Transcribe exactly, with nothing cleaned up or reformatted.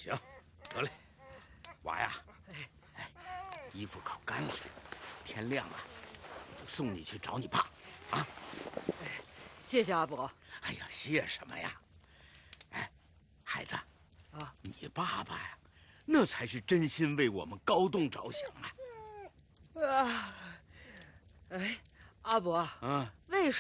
行，得嘞，娃呀，哎，衣服烤干了，天亮了，我就送你去找你爸，啊！ 谢谢阿伯。 哎呀，谢什么呀？哎，孩子，啊，你爸爸呀，那才是真心为我们高栋着想啊！ 啊，哎，阿伯， 嗯， 为什